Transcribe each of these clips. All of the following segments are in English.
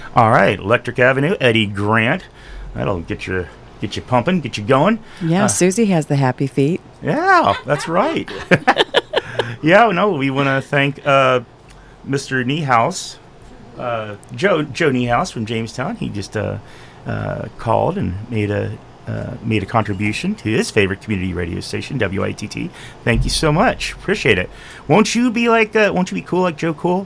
All right, Electric Avenue, Eddie Grant. That'll get you pumping, get you going. Yeah, Susie has the happy feet. Yeah, that's right. Yeah, no, we want to thank Mr. Niehaus, Joe Niehaus from Jamestown. He just called and made a contribution to his favorite community radio station, WITT. Thank you so much. Appreciate it. Won't you be cool like Joe Cool?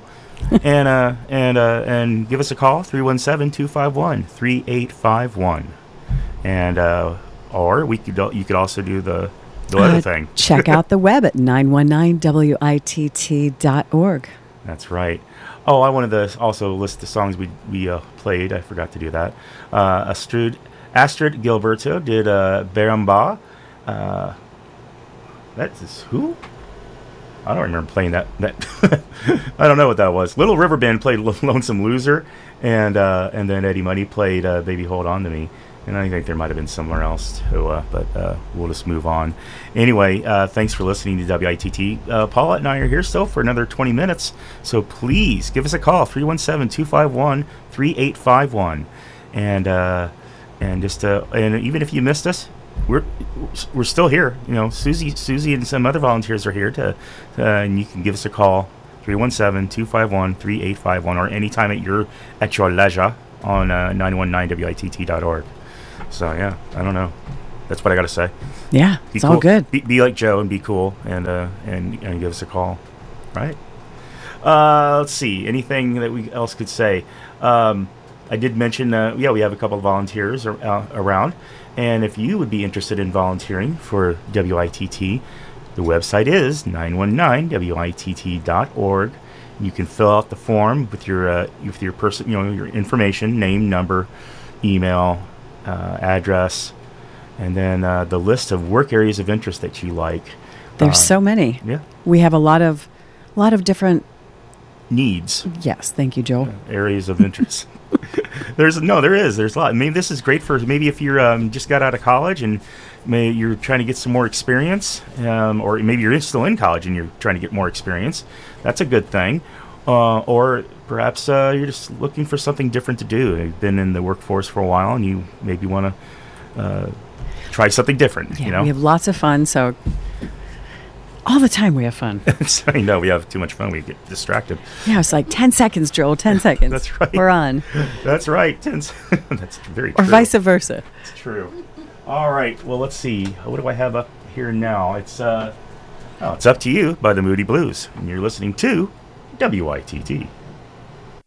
and give us a call, 317-251-3851. And or you could also do the other thing. Check out the web at 919witt.org. That's right. Oh, I wanted to also list the songs we played. I forgot to do that. Astrid Gilberto did Beramba. That's who? I don't remember playing that. I don't know what that was. Little River Band played Lonesome Loser, and then Eddie Money played Baby Hold On to Me. And I think there might have been somewhere else too, but we'll just move on. Anyway, thanks for listening to WITT. Paulette and I are here still for another 20 minutes, so please give us a call, 317-251-3851. And even if you missed us, we're still here. You know, Susie and some other volunteers are here and you can give us a call, 317-251-3851, or anytime at your leisure on 919witt.org. So yeah, I don't know. That's what I got to say. Yeah, be it's cool. all good. Be like Joe and be cool, and give us a call, right? Let's see. Anything that we else could say? I did mention, we have a couple of volunteers around, and if you would be interested in volunteering for WITT, the website is 919witt.org. You can fill out the form with your person, your information, name, number, email, address, and then the list of work areas of interest that you like. There's so many. Yeah, we have a lot of different needs. Yes, thank you, Joel. Areas of interest. There is. There's a lot. Maybe this is great for if you're just got out of college and maybe you're trying to get some more experience, or maybe you're still in college and you're trying to get more experience. That's a good thing. Or perhaps you're just looking for something different to do. You've been in the workforce for a while, and you maybe want to try something different. Yeah, we have lots of fun. So all the time we have fun. I know we have too much fun. We get distracted. Yeah, it's like 10 seconds, Joel. 10 seconds. That's right. We're on. That's right. That's very true. Or vice versa. It's true. All right. Well, let's see. What do I have up here now? It's Up to You by the Moody Blues, and you're listening to WITT.